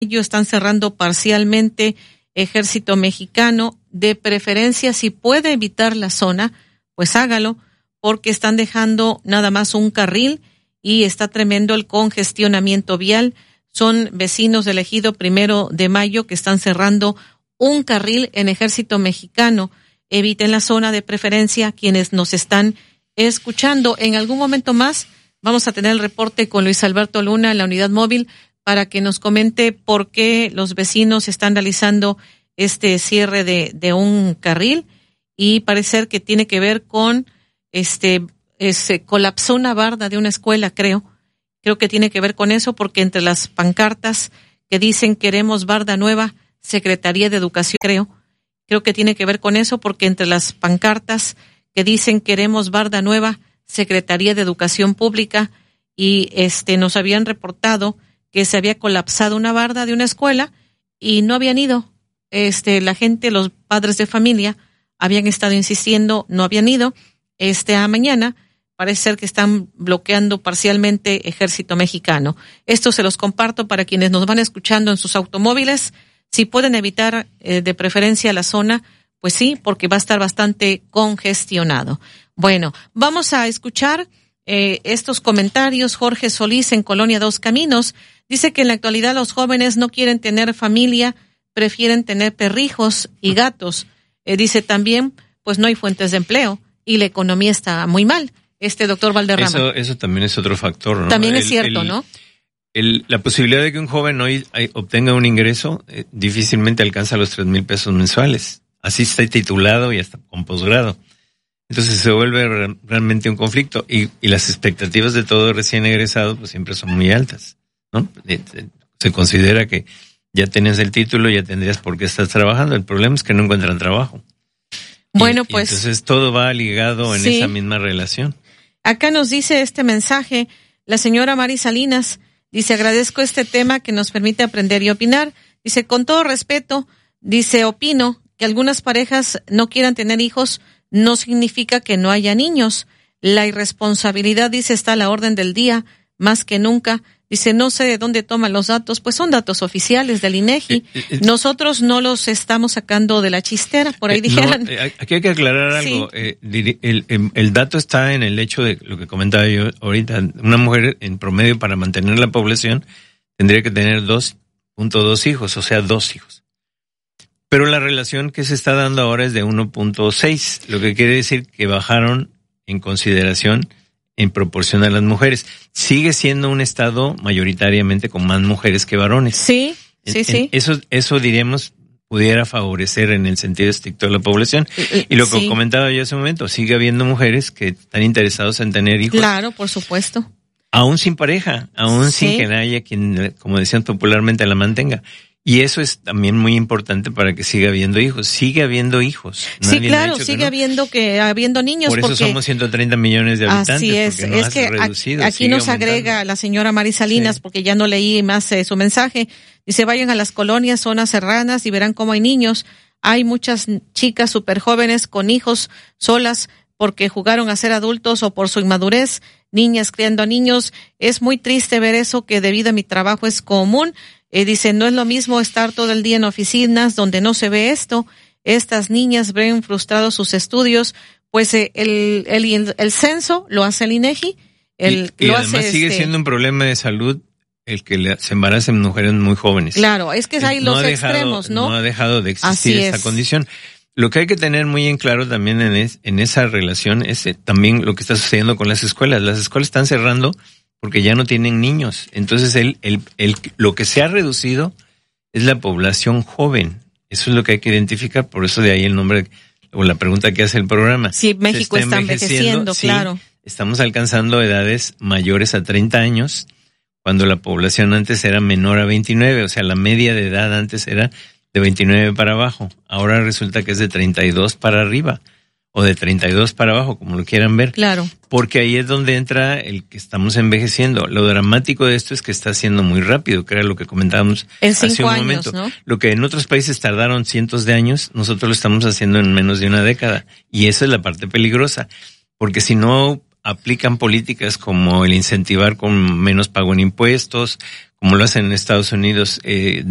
están cerrando parcialmente Ejército Mexicano. De preferencia, si puede evitar la zona, pues hágalo, porque están dejando nada más un carril y está tremendo el congestionamiento vial. Son vecinos del Ejido 1 de Mayo que están cerrando un carril en Ejército Mexicano. Eviten la zona de preferencia quienes nos están escuchando. En algún momento más vamos a tener el reporte con Luis Alberto Luna en la unidad móvil para que nos comente por qué los vecinos están realizando este cierre de un carril, y parece ser que tiene que ver con se colapsó una barda de una escuela, creo que tiene que ver con eso, porque entre las pancartas que dicen queremos barda nueva, Secretaría de Educación, creo que tiene que ver con eso, porque entre las pancartas que dicen queremos barda nueva, Secretaría de Educación Pública, y nos habían reportado que se había colapsado una barda de una escuela y no habían ido. La gente, los padres de familia habían estado insistiendo, no habían ido. A mañana parece ser que están bloqueando parcialmente Ejército Mexicano. Esto se los comparto para quienes nos van escuchando en sus automóviles. Si pueden evitar de preferencia la zona, pues sí, porque va a estar bastante congestionado. Bueno, vamos a escuchar estos comentarios. Jorge Solís en Colonia Dos Caminos dice que en la actualidad los jóvenes no quieren tener familia, prefieren tener perrijos y gatos. Dice también, pues no hay fuentes de empleo y la economía está muy mal. Doctor Valderrama. Eso también es otro factor, ¿no? También es cierto, ¿no? La posibilidad de que un joven hoy obtenga un ingreso difícilmente alcanza los 3,000 pesos mensuales. Así está titulado y hasta con posgrado. Entonces se vuelve realmente un conflicto, y las expectativas de todo recién egresado pues siempre son muy altas, ¿no? Se considera que ya tienes el título, ya tendrías por qué estás trabajando. El problema es que no encuentran trabajo. Bueno, pues. Entonces todo va ligado en esa misma relación. Acá nos dice este mensaje la señora Mari Salinas. Dice, agradezco este tema que nos permite aprender y opinar. Dice, con todo respeto, dice, opino que algunas parejas no quieran tener hijos, no significa que no haya niños. La irresponsabilidad, dice, está a la orden del día, más que nunca. Dice, no sé de dónde toman los datos, pues son datos oficiales del INEGI. Nosotros no los estamos sacando de la chistera, por ahí dijeran. Aquí hay que aclarar algo. El dato está en el hecho de lo que comentaba yo ahorita. Una mujer en promedio para mantener la población tendría que tener 2.2 hijos, o sea, 2 hijos. Pero la relación que se está dando ahora es de 1.6, lo que quiere decir que bajaron en consideración en proporción a las mujeres. Sigue siendo un estado mayoritariamente con más mujeres que varones. Sí. Eso diríamos pudiera favorecer en el sentido estricto de la población. Y lo que comentaba yo hace un momento, sigue habiendo mujeres que están interesados en tener hijos. Claro, por supuesto. Aún sin pareja, aún sin que haya quien, como decían popularmente, la mantenga. Y eso es también muy importante para que siga habiendo hijos. Sigue habiendo hijos. Sí, claro, sigue habiendo niños. Por eso somos 130 millones de habitantes. Así es. Porque no es que reducido, aquí nos agrega la señora Mari Salinas, porque ya no leí más su mensaje. Dice, vayan a las colonias, zonas serranas y verán cómo hay niños. Hay muchas chicas súper jóvenes con hijos solas porque jugaron a ser adultos o por su inmadurez. Niñas criando a niños. Es muy triste ver eso, que debido a mi trabajo es común. Dice, no es lo mismo estar todo el día en oficinas donde no se ve esto. Estas niñas ven frustrados sus estudios, pues el censo lo hace el INEGI. Y además sigue siendo un problema de salud el que se embaracen mujeres muy jóvenes. Claro, es que hay los extremos, ¿no? No ha dejado de existir esta condición. Lo que hay que tener muy en claro también en esa relación es también lo que está sucediendo con las escuelas. Las escuelas están cerrando porque ya no tienen niños. Entonces lo que se ha reducido es la población joven. Eso es lo que hay que identificar, por eso de ahí el nombre o la pregunta que hace el programa. Sí, México está envejeciendo, claro. Estamos alcanzando edades mayores a 30 años, cuando la población antes era menor a 29, o sea, la media de edad antes era de 29 para abajo. Ahora resulta que es de 32 para arriba. O de 32 para abajo, como lo quieran ver. Claro. Porque ahí es donde entra el que estamos envejeciendo. Lo dramático de esto es que está siendo muy rápido, que era lo que comentábamos hace un momento. ¿No? Lo que en otros países tardaron cientos de años, nosotros lo estamos haciendo en menos de una década. Y esa es la parte peligrosa. Porque si no aplican políticas como el incentivar con menos pago en impuestos, como lo hacen en Estados Unidos,